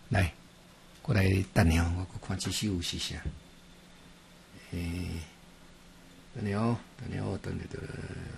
来，过来等下，我看这首是啥？等下，等。